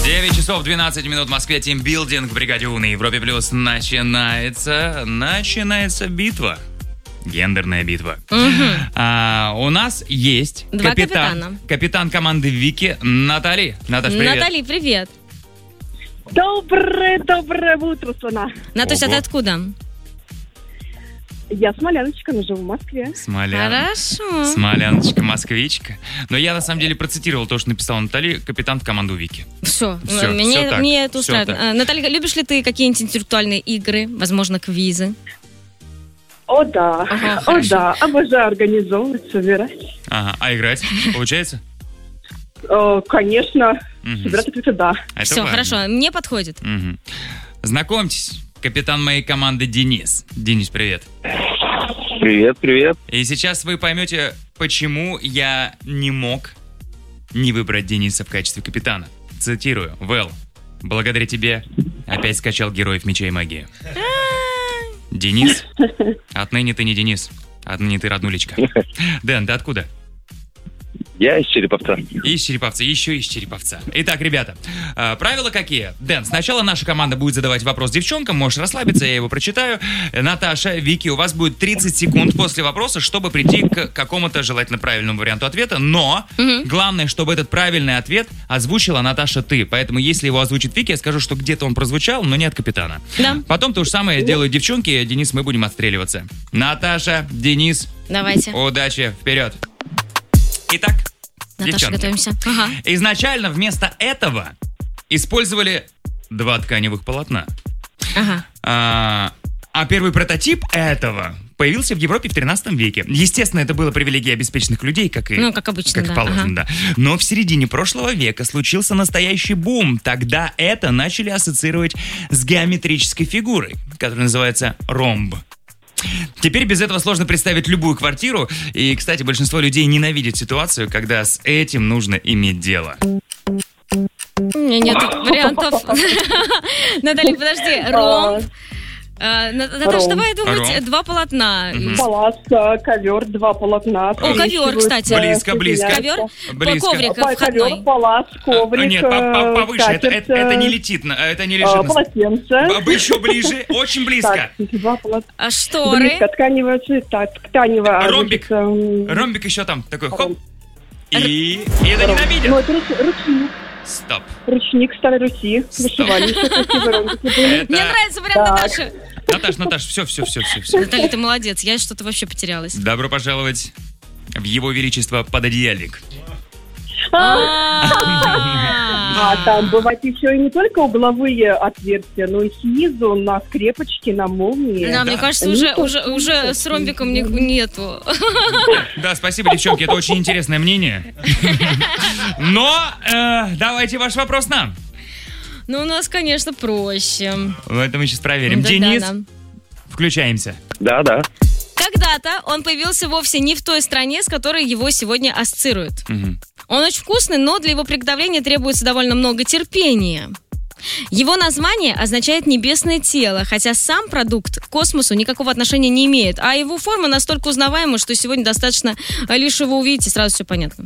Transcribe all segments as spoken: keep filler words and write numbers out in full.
девять часов двенадцать минут в Москве. Тимбилдинг в бригаде У на Европе Плюс начинается. Начинается битва. Гендерная битва. Угу. А, у нас есть Два капитан, капитана. капитан команды Вики Натали. Наташ, привет. Натали, привет. Доброе, доброе утро, страна. Наташа, Ого. ты откуда? Я Смоляночка, но живу в Москве. Смолян. Хорошо. Смоляночка, москвичка. Но я на самом деле процитировал то, что написала Натали, капитан в команду Вики. Все, Всё, мне, всё так, мне это всё устраивает. так. А, Наталья, любишь ли ты какие-нибудь интеллектуальные игры, возможно, квизы? О, да, Ага, о, хорошо. да, обожаю организовывать, собирать. Ага, а играть получается? О, конечно, Мгм. собирать это да. Это Все, важно. хорошо, мне подходит. Мгм. Знакомьтесь, капитан моей команды Денис. Денис, привет. Привет, привет. И сейчас вы поймете, почему я не мог не выбрать Дениса в качестве капитана. Цитирую. Вэл, благодаря тебе опять скачал героев меча и магии. Денис, отныне ты не Денис, отныне ты роднулечка. Дэн, ты откуда? Я из Череповца. Из Череповца, еще из Череповца. Итак, ребята, э, правила какие? Дэн, сначала наша команда будет задавать вопрос девчонкам, можешь расслабиться, я его прочитаю. Э, Наташа, Вики, у вас будет тридцать секунд после вопроса, чтобы прийти к какому-то желательно правильному варианту ответа, но Мгм. главное, чтобы этот правильный ответ озвучила Наташа ты. Поэтому, если его озвучит Вики, я скажу, что где-то он прозвучал, но не от капитана. Да. Потом то же самое делают девчонки, Денис, мы будем отстреливаться. Наташа, Денис, Давайте. удачи, вперед. Итак, Наташа, девчонки. готовимся. Ага. Изначально вместо этого использовали два тканевых полотна. Ага. А, а первый прототип этого появился в Европе в тринадцатом веке. Естественно, это было привилегией обеспеченных людей, как и, Ну, как обычно, как и да. положено, да. Но в середине прошлого века случился настоящий бум. Тогда это начали ассоциировать с геометрической фигурой, которая называется ромб. Теперь без этого сложно представить любую квартиру. И, кстати, большинство людей ненавидит ситуацию, когда с этим нужно иметь дело. У меня нет вариантов. Наталья, подожди. Ромб. А, На- Наташа, Ромб. давай думать, Ромб. два полотна. Мгм. Палас, э, ковер, два полотна. О, ковер, кстати. Близко, близко. Ковер? Близко. Коврик Ковер, входной. палас, коврик, А, Нет, по- по- э, повыше. Это, скатерть, это- это не э, летит, на- это не э, лежит. на- полотенце. Б- Еще ближе, очень близко. Так, два полотна. А шторы? Близко, тканевая цвета, тканевая. Ромбик. значит, эм, Ромбик еще там такой, хоп. Ромб. И, и это Ну, ненавидят. это руч- ручник. Стоп. Ручник Старой Руси. Вышивали еще красивые ромбики были. Это... Мне нравится вариант Так. Наташи. Наташ, Наташ, все, все, все, все, все. Наталья, ты молодец. Я что-то вообще потерялась. Добро пожаловать в Его Величество пододеяльник. А там бывают еще и не только угловые отверстия, но и снизу на скрепочки, на молнии. Да, мне кажется, Они уже, тоже уже, уже с ромбиком ни- нету. Да, спасибо, девчонки, это очень интересное мнение. Но э, давайте ваш вопрос нам. Ну, у нас, конечно, проще. Это мы сейчас проверим. Да-да, Денис, да. включаемся. Да, да. Когда-то он появился вовсе не в той стране, с которой его сегодня ассоциируют. Мгм. Он очень вкусный, но для его приготовления требуется довольно много терпения. Его название означает «небесное тело», хотя сам продукт к космосу никакого отношения не имеет, а его форма настолько узнаваема, что сегодня достаточно лишь его увидеть, и сразу все понятно.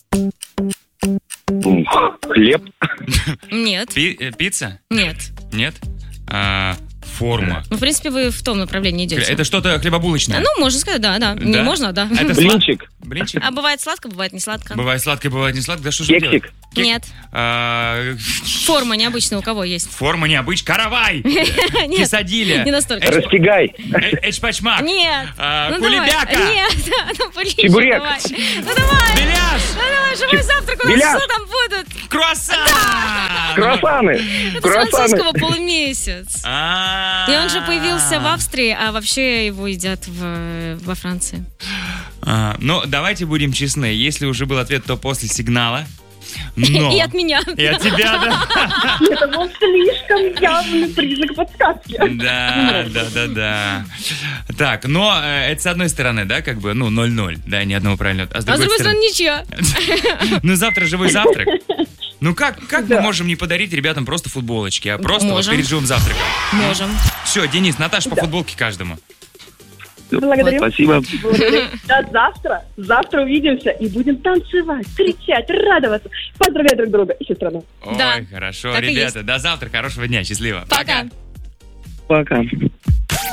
М, Хлеб. Нет, Пи- э, пицца? нет. Нет? А, форма. Ну, в принципе, вы в том направлении идете. Это что-то хлебобулочное? Ну, можно сказать, да, да. Не Да? можно, да. Это сла- Блинчик. Блинчик? А бывает сладко, бывает не сладко. Бывает сладкое, бывает не сладкое. Да что же Кексик. делать? Кек- Нет. А, Форма необычная у кого есть? Форма необычная. Каравай! Нет, Кисадиля! не настолько. Эч- Растягай. э- Эчпачмак! Нет. А, Ну, давай. Кулебяка! Нет, ну, блин, Чебурек. давай. Ну, давай. Беляш! Ну, давай, живой завтрак у нас Беляш. что там будут? Круассан! Круассаны. Это с Круассаны. французского полумесяц. А. И он же появился в Австрии, а вообще его едят в, во Франции. А, Ну, давайте будем честны. Если уже был ответ, то после сигнала. Но... И от меня. И от тебя, да? Это был слишком явный признак подсказки. Да, да, да, да. Так, но э, это с одной стороны, да, как бы, ну, ноль-ноль, да, ни одного правильного. А с А с другой другой стороны, ничья. ну, завтра живой завтрак. Ну, как, как Да. мы можем не подарить ребятам просто футболочки, а просто вот Можем. перед живым завтраком? Можем. Все, Денис, Наташа по футболке каждому. Благодарю. Спасибо. Благодарю. До завтра. Завтра увидимся и будем танцевать, кричать, радоваться, поздравлять друг друга и всю страну. Ой, Да. хорошо, Так и ребята. До завтра. Хорошего дня. Счастливо. Пока. Пока.